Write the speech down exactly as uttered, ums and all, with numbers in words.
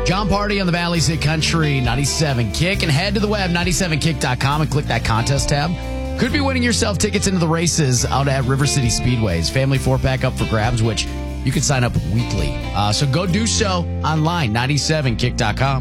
John Party on the Valley's Hit Country ninety-seven Kick. And head to the web, ninety-seven kick dot com, and click that contest tab. Could be winning yourself tickets into the races out at River City Speedways. Family four-pack up for grabs, which you can sign up weekly. Uh, so go do so online, ninety-seven kick dot com.